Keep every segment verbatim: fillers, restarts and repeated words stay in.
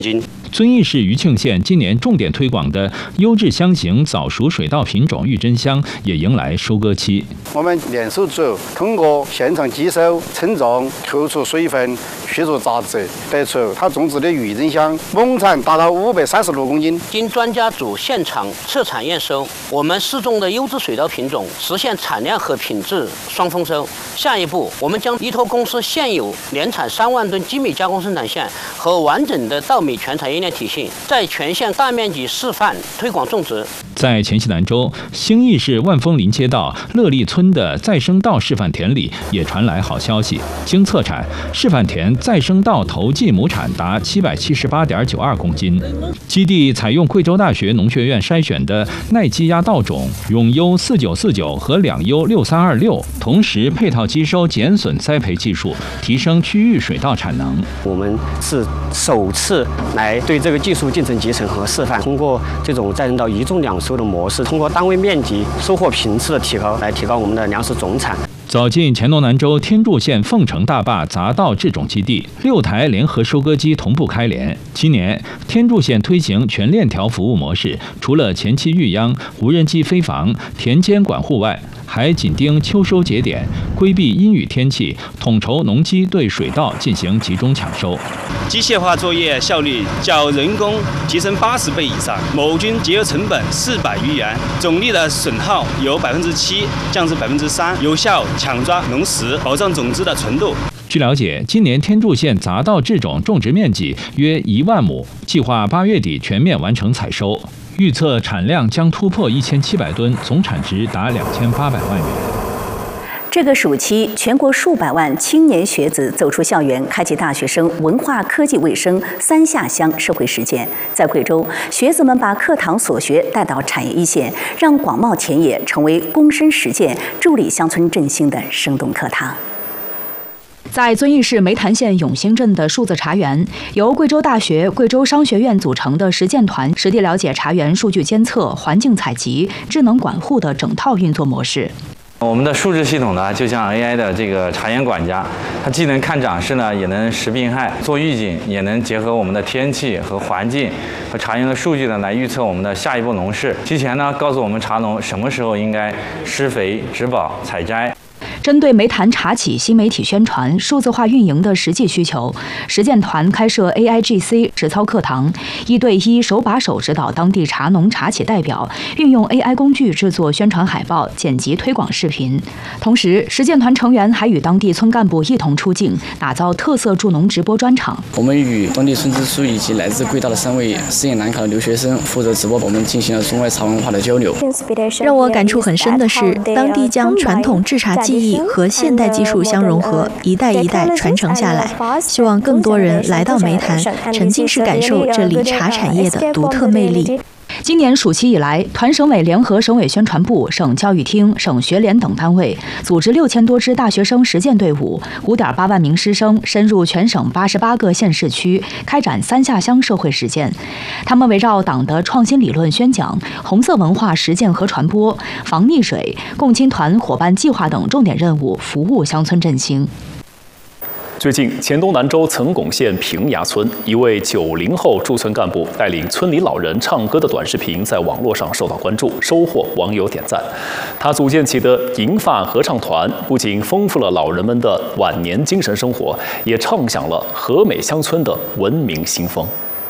遵义市余庆县今年重点推广的优质香型早熟水稻品种玉珍香也迎来收割期。 我们联手组通过现场机收、称重、扣除水分、去除杂质，得出它种植的玉珍香亩产达到五百三十六公斤。 经专家组现场测产验收，我们试种的优质水稻品种实现产量和品质双丰收。下一步，我们将依托公司现有年产三万吨精米加工生产线和完整的稻米全产业链体系，在全县大面积示范推广种植。 在黔西南州兴义市万丰林街道乐利村的再生稻示范田里，也传来好消息。经测产，示范田再生稻头季亩产达七百七十八点九二公斤。基地采用贵州大学农学院筛选的耐积压稻种永优四九四九和两优六三二六，同时配套机收减损栽培技术，提升区域水稻产能。 我们是首次来对这个技术进行集成和示范，通过这种再生稻一种两收的模式，通过单位面积、收获频次的提高，来提高我们的粮食总产。 走进黔东南州天柱县凤城大坝杂稻制种基地，六台联合收割机同步开联。今年天柱县推行全链条服务模式，除了前期育秧、无人机飞防、田间管护外，还紧盯秋收节点，规避阴雨天气，统筹农机对水稻进行集中抢收。 机械化作业效率较人工提升八十倍以上，某均节约成本四百余元，总粒的损耗由百分之七降至百分之三，有效抢抓农时，保障种子的纯度。 据了解，今年天柱县杂稻制种种植面积约一万亩，计划八月底全面完成采收，预测产量将突破一千七百吨，总产值达两千八百万元。 这个暑期，全国数百万青年学子走出校园，开启大学生文化、科技、卫生三下乡社会实践。在贵州，学子们把课堂所学带到产业一线，让广袤田野成为躬身实践、助力乡村振兴的生动课堂。 在遵义市梅潭县永兴镇的数字茶园，由贵州大学、贵州商学院组成的实践团实地了解茶园数据监测、环境采集、智能管护的整套运作模式。 我们的数字系统呢，就像 A I 的这个茶园管家，它既能看长势呢，也能识病害、做预警，也能结合我们的天气和环境和茶园的数据呢，来预测我们的下一步农事。提前呢，告诉我们茶农什么时候应该施肥、植保、采摘。 针对梅潭茶企新媒体宣传、数字化运营的实际需求，实践团开设 A I G C 实操课堂，一对一手把手指导当地茶农茶企代表运用 A I 工具制作宣传海报、剪辑推广视频。同时，实践团成员还与当地村干部一同出镜，打造特色助农直播专场。 我们与当地村支书以及来自贵大的三位实验南考的留学生负责直播，我们进行了中外茶文化的交流。 让我感触很深的是，当地将传统制茶技艺和现代技术相融合，一代一代传承下来。希望更多人来到梅潭，沉浸式感受这里茶产业的独特魅力。 今年暑期以来，团省委联合省委宣传部、省教育厅、省学联等单位组织六千多支大学生实践队伍，五点八万名师生深入全省八十八个县市区，开展三下乡社会实践。他们围绕党的创新理论宣讲、红色文化实践和传播、防溺水、共青团伙伴计划等重点任务，服务乡村振兴。 最近，黔东南州岑巩县平崖村一位九零后驻村干部带领村里老人唱歌的短视频在网络上受到关注，收获网友点赞。他组建起的银发合唱团不仅丰富了老人们的晚年精神生活，也唱响了和美乡村的文明新风。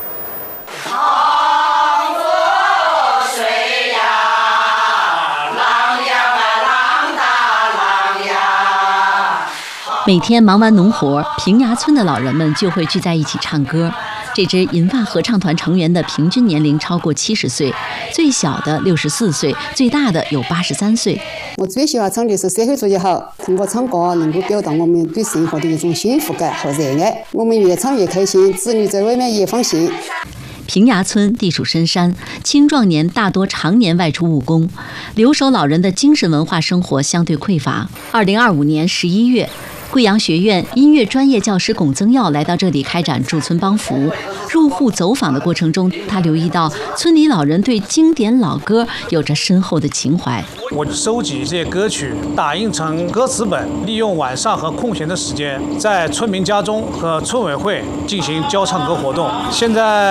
每天忙完农活，平崖村的老人们就会聚在一起唱歌。这支银发合唱团成员的平均年龄超过七十岁，最小的六十四岁，最大的有八十三岁。 我最喜欢唱的是社会主义好，通过唱歌能够表达我们对生活的一种幸福感和热爱。我们越唱越开心，子女在外面也放心。 平崖村地处深山，青壮年大多常年外出务工，留守老人的精神文化生活相对匮乏。二零二五年十一月， 贵阳学院音乐专业教师龚增耀来到这里开展驻村帮扶。入户走访的过程中，他留意到村里老人对经典老歌有着深厚的情怀。 我收集这些歌曲，打印成歌词本，利用晚上和空闲的时间，在村民家中和村委会进行教唱歌活动。现在